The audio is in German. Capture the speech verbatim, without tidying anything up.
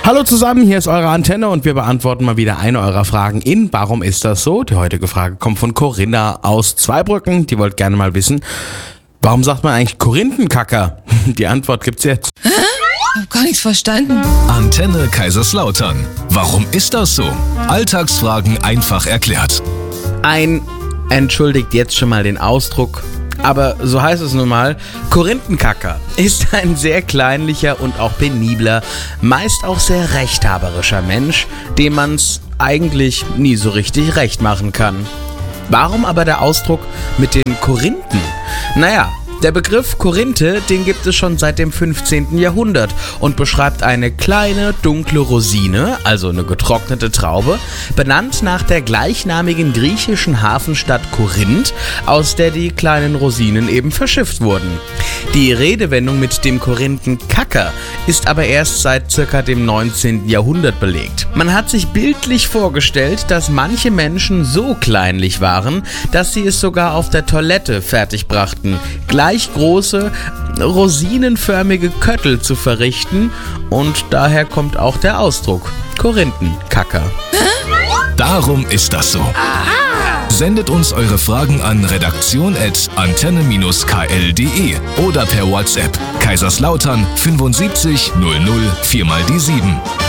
Hallo zusammen, hier ist eure Antenne und wir beantworten mal wieder eine eurer Fragen in Warum ist das so? Die heutige Frage kommt von Corinna aus Zweibrücken. Die wollte gerne mal wissen, warum sagt man eigentlich Korinthenkacker? Die Antwort gibt's jetzt. Ich hab gar nichts verstanden. Antenne Kaiserslautern. Warum ist das so? Alltagsfragen einfach erklärt. Ein, entschuldigt jetzt schon mal den Ausdruck, aber so heißt es nun mal, Korinthenkacker ist ein sehr kleinlicher und auch penibler, meist auch sehr rechthaberischer Mensch, dem man's eigentlich nie so richtig recht machen kann. Warum aber der Ausdruck mit den Korinthen? Naja, der Begriff Korinthe, den gibt es schon seit dem fünfzehnten Jahrhundert und beschreibt eine kleine, dunkle Rosine, also eine getrocknete Traube, benannt nach der gleichnamigen griechischen Hafenstadt Korinth, aus der die kleinen Rosinen eben verschifft wurden. Die Redewendung mit dem Korinthenkacker ist aber erst seit circa dem neunzehnten Jahrhundert belegt. Man hat sich bildlich vorgestellt, dass manche Menschen so kleinlich waren, dass sie es sogar auf der Toilette fertigbrachten, gleich große, rosinenförmige Köttel zu verrichten, und daher kommt auch der Ausdruck Korinthenkacker. Darum ist das so. Sendet uns eure Fragen an redaktion at antenne Bindestrich k l punkt d e oder per WhatsApp Kaiserslautern fünfundsiebzig null null vier mal die sieben.